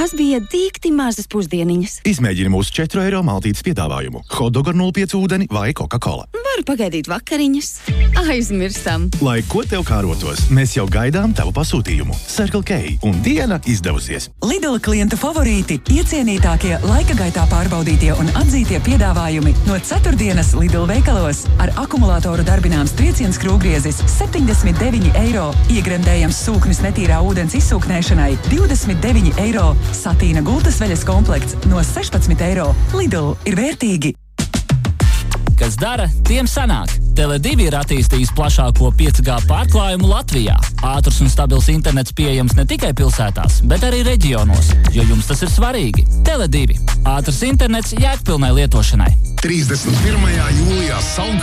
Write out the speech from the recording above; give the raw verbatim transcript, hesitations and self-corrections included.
Tās bija dīkti mazas pusdieniņas. Izmēģini mūsu četru eiro maltītes piedāvājumu. Hotdog ar nulle pieci ūdeni vai Coca-Cola. Varu pagaidīt vakariņas. Aizmirstam. Lai ko tev kārotos, mēs jau gaidām tavu pasūtījumu. Circle K un diena izdevusies. Lidl klientu favorīti, iecienītākie, laika gaitā pārbaudītie un atzītie piedāvājumi no ceturtdienas Lidl veikalos. Ar akumulātoru darbināms trieciens krūgriezis septiņdesmit deviņi eiro, iegremdējams sūknis netīrā ūdens izsūknēšanai divdesmit deviņi eiro, satīna gultas veļas komplekts no sešpadsmit eiro. Lidl ir vērtīgi. Kas dara, tiem sanāk. Tele divi ir attīstījis plašāko pieci G pārklājumu Latvijā. Ātrs un stabils internets pieejams ne tikai pilsētās, bet arī reģionos, jo jums tas ir svarīgi. Tele divi. Ātrs internets jēgpilnai lietošanai. trīsdesmit pirmajā jūlijā Sound